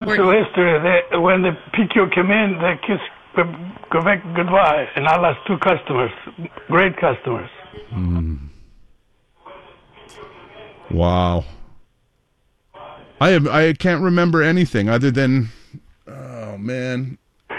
true history. When the PQ came in, they kissed Quebec goodbye, and I lost 2 customers, great customers. Wow. I can't remember anything other than, oh man.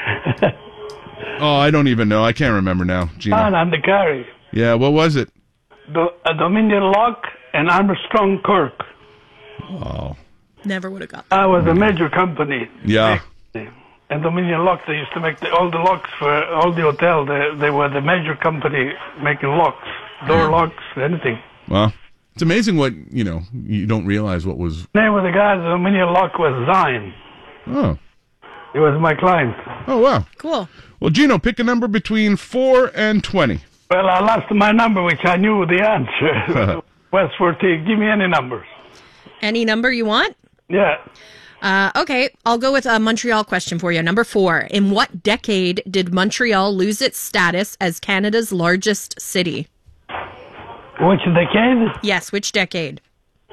Oh, I don't even know. I can't remember now, Gino. And the Carry. Yeah, what was it? Dominion Lock and Armstrong Kirk. Oh. Never would have got that. I was a major company. Yeah. And Dominion Lock, they used to make all the locks for all the hotel. They were the major company making locks, door locks, anything. Well, it's amazing what, you don't realize what was... The name of the guy, the Dominion Lock, was Zine. Oh. He was my client. Oh, wow. Cool. Well, Gino, pick a number between 4 and 20. Well, I lost my number, which I knew the answer. West 14. Give me any numbers. Any number you want? Yeah. Okay, I'll go with a Montreal question for you. Number 4. In what decade did Montreal lose its status as Canada's largest city? Which decade? Yes, which decade?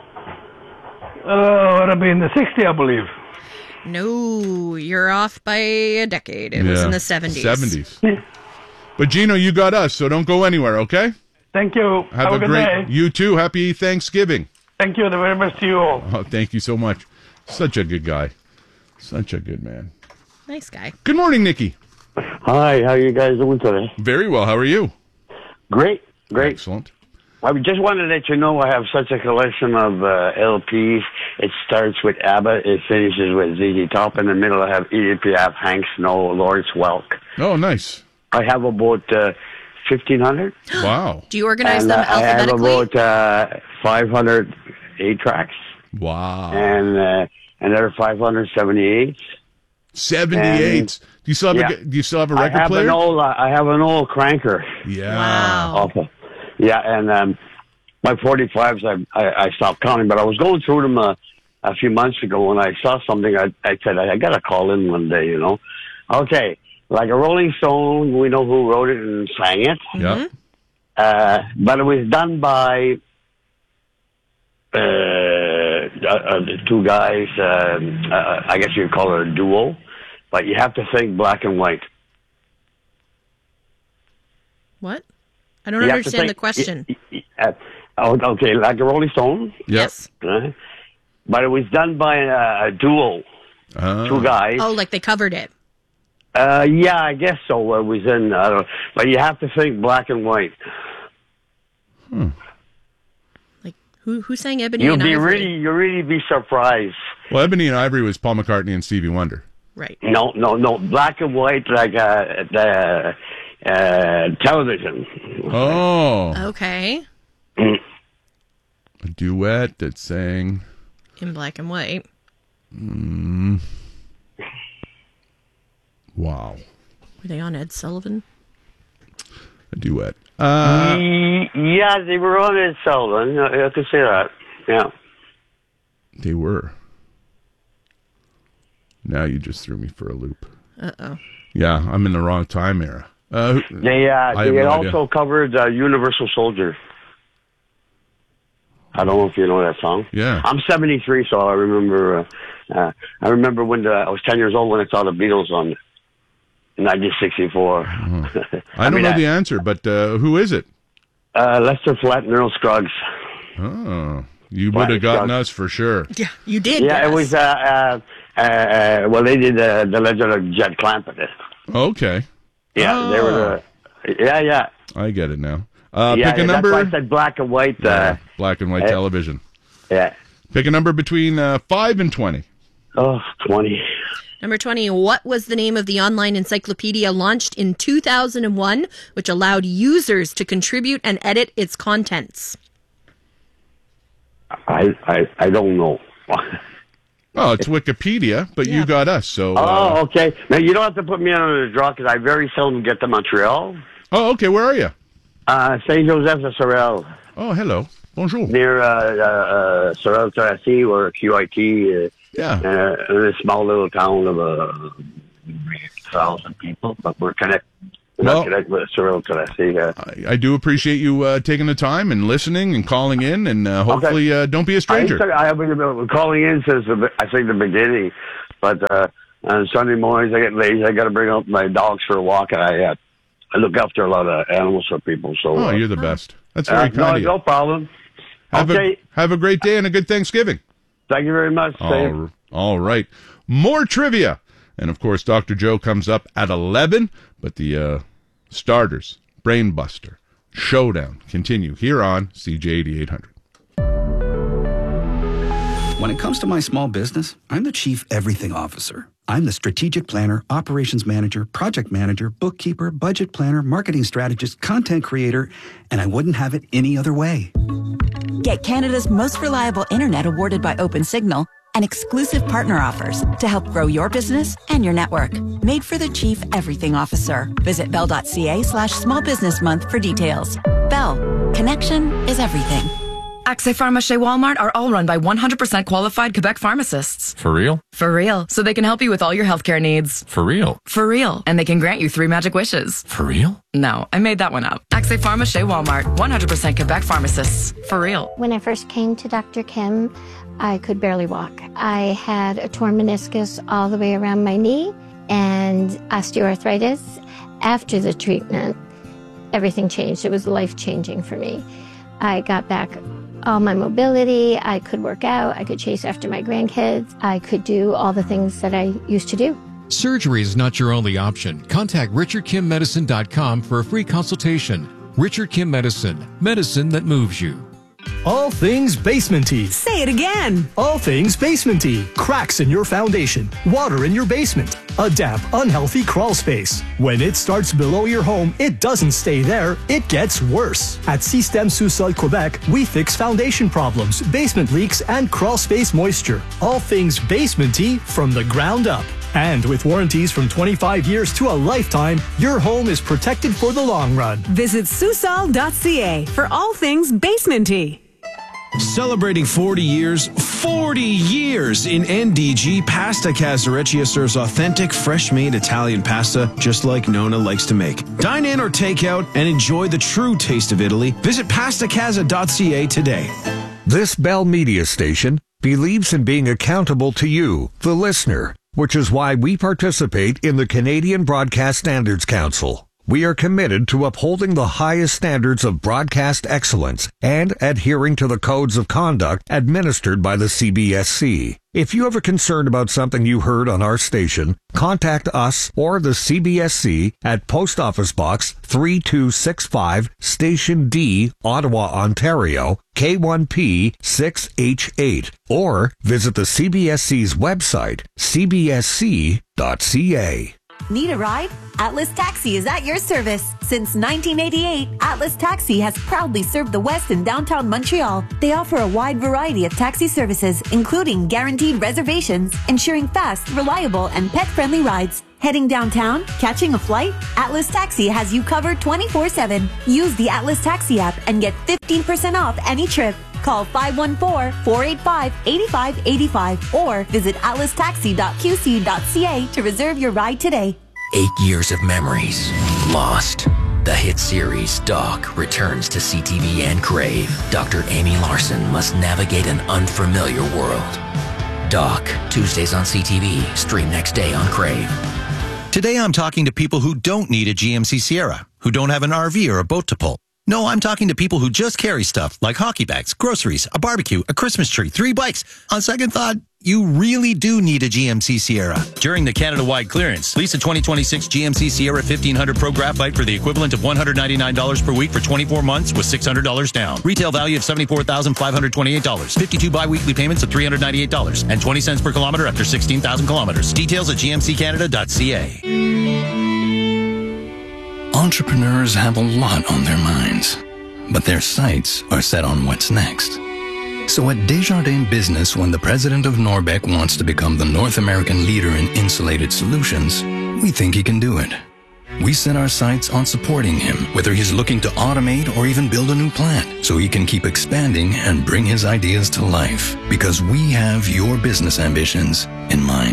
It would have been the 60s, I believe. No, you're off by a decade. It was in the 70s. 70s. But Gino, you got us, so don't go anywhere, okay? Thank you. Have a good great day. You too. Happy Thanksgiving. Thank you. The very best to you all. Oh, thank you so much. Such a good guy. Such a good man. Nice guy. Good morning, Nikki. Hi, how are you guys doing today? Very well. How are you? Great. Excellent. I just wanted to let you know I have such a collection of LPs. It starts with ABBA, it finishes with ZZ Top. In the middle, I have Edith Piaf, Hank Snow, Lawrence Welk. Oh, nice. I have about 1,500. Wow. Do you organize And them I have alphabetically? about 500 8-tracks. Wow. And another 578. 78. Do you still have a record player? I have an old cranker. Yeah. Wow. Awful. Yeah, and my 45s, I stopped counting, but I was going through them a few months ago, and I saw something. I said, I got to call in one day, Okay, like a Rolling Stone, we know who wrote it and sang it. Yeah. But it was done by two guys. I guess you'd call it a duo, but you have to think black and white. What? I don't understand the question. Okay, like a Rolling Stone. Yes. But it was done by a duo, two guys. Oh, like they covered it. Yeah, I guess so. It was in, but you have to think black and white. Like who sang Ebony and Ivory? You'll really be surprised. Well, Ebony and Ivory was Paul McCartney and Stevie Wonder. Right. No, black and white, like the television. Oh. Okay. A duet that sang in black and white. Wow. Were they on Ed Sullivan? A duet. Yeah, they were on Ed Sullivan. I could say that. Yeah. They were. Now you just threw me for a loop. Uh-oh. Yeah, I'm in the wrong time era. They also covered Universal Soldier. I don't know if you know that song. Yeah. I'm 73, so I remember. I remember when I was 10 years old when I saw the Beatles on 1964. I don't know the answer, but who is it? Lester Flatt and Earl Scruggs. Oh, you would have gotten us for sure. Yeah, you did. Yeah, it was. Well, they did the Legend of Jed Clampett. Okay. Yeah, they were. Yeah. I get it now. Yeah, pick a number. That's why I said black and white. Black and white television. Yeah. Pick a number between 5 and 20. Oh, 20. Number 20, what was the name of the online encyclopedia launched in 2001, which allowed users to contribute and edit its contents? I don't know. Oh, it's Wikipedia, but you got us, so... okay. Now, you don't have to put me under the draw, because I very seldom get to Montreal. Oh, okay. Where are you? Saint Joseph de Sorel. Oh, hello. Bonjour. Near Sorel-Terrassy, or QIT. In a small little town of 1,000 people, but we're connected. Connected with Sorel-Terrassy. I do appreciate you taking the time and listening and calling in, and hopefully don't be a stranger. I have been calling in since I think the beginning, But on Sunday mornings, I get lazy. I got to bring out my dogs for a walk, and I look after a lot of animals for people. So, you're the best. That's very kind of you. No problem. Have a great day and a good Thanksgiving. Thank you very much. All right. More trivia. And, of course, Dr. Joe comes up at 11, but the starters, Brain Buster, Showdown, continue here on CJ 8800. When it comes to my small business, I'm the Chief Everything Officer. I'm the strategic planner, operations manager, project manager, bookkeeper, budget planner, marketing strategist, content creator, and I wouldn't have it any other way. Get Canada's most reliable internet awarded by OpenSignal and exclusive partner offers to help grow your business and your network. Made for the Chief Everything Officer. Visit bell.ca/small business month for details. Bell. Connection is everything. Accès Pharma chez Walmart are all run by 100% qualified Quebec pharmacists. For real? For real. So they can help you with all your healthcare needs. For real? For real. And they can grant you 3 magic wishes. For real? No, I made that one up. Accès Pharma chez Walmart. 100% Quebec pharmacists. For real. When I first came to Dr. Kim, I could barely walk. I had a torn meniscus all the way around my knee and osteoarthritis. After the treatment, everything changed. It was life-changing for me. I got back all my mobility. I could work out. I could chase after my grandkids. I could do all the things that I used to do. Surgery is not your only option. Contact RichardKimMedicine.com for a free consultation. Richard Kim Medicine. Medicine that moves you. All things basement-y. Say it again. All things basement-y. Cracks in your foundation. Water in your basement. A damp, unhealthy crawl space. When it starts below your home, it doesn't stay there. It gets worse. At Système Sous-Sol Quebec, we fix foundation problems, basement leaks, and crawl space moisture. All things basement-y from the ground up. And with warranties from 25 years to a lifetime, your home is protected for the long run. Visit Susol.ca for all things basement-y. Celebrating 40 years in NDG, Pasta Casareccia serves authentic, fresh-made Italian pasta just like Nona likes to make. Dine in or take out and enjoy the true taste of Italy. Visit pastacasa.ca today. This Bell Media station believes in being accountable to you, the listener, which is why we participate in the Canadian Broadcast Standards Council. We are committed to upholding the highest standards of broadcast excellence and adhering to the codes of conduct administered by the CBSC. If you have a concern about something you heard on our station, contact us or the CBSC at Post Office Box 3265, Station D, Ottawa, Ontario, K1P 6H8, or visit the CBSC's website, cbsc.ca. Need a ride? Atlas Taxi is at your service. Since 1988, Atlas Taxi has proudly served the West and downtown Montreal. They offer a wide variety of taxi services, including guaranteed reservations, ensuring fast, reliable, and pet-friendly rides. Heading downtown? Catching a flight? Atlas Taxi has you covered 24/7. Use the Atlas Taxi app and get 15% off any trip. Call 514-485-8585 or visit atlastaxi.qc.ca to reserve your ride today. 8 years of memories lost. The hit series Doc returns to CTV and Crave. Dr. Amy Larson must navigate an unfamiliar world. Doc, Tuesdays on CTV, stream next day on Crave. Today I'm talking to people who don't need a GMC Sierra, who don't have an RV or a boat to pull. No, I'm talking to people who just carry stuff like hockey bags, groceries, a barbecue, a Christmas tree, 3 bikes. On second thought, you really do need a GMC Sierra. During the Canada-wide clearance, lease a 2026 GMC Sierra 1500 Pro Graphite for the equivalent of $199 per week for 24 months with $600 down. Retail value of $74,528. 52 bi-weekly payments of $398 and 20 cents per kilometer after 16,000 kilometers. Details at gmccanada.ca. Entrepreneurs have a lot on their minds, but their sights are set on what's next. So at Desjardins Business, when the president of Norbec wants to become the North American leader in insulated solutions, we think he can do it. We set our sights on supporting him, whether he's looking to automate or even build a new plant, so he can keep expanding and bring his ideas to life, because we have your business ambitions in mind.